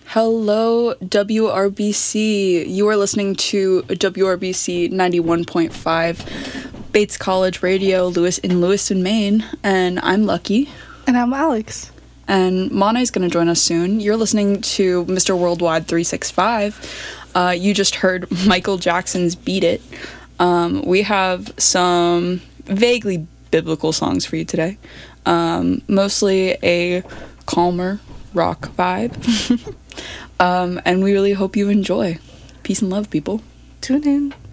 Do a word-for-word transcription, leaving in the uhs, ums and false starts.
Hello, W R B C. You are listening to W R B C ninety-one point five, Bates College Radio, Lewis in Lewiston, Maine, and I'm Lucky. And I'm Alex. And Mana is going to join us soon. You're listening to Mister Worldwide three sixty-five. Uh, you just heard Michael Jackson's Beat It. Um, we have some vaguely biblical songs for you today. Um, mostly a calmer rock vibe. um, and we really hope you enjoy. Peace and love, people. Tune in.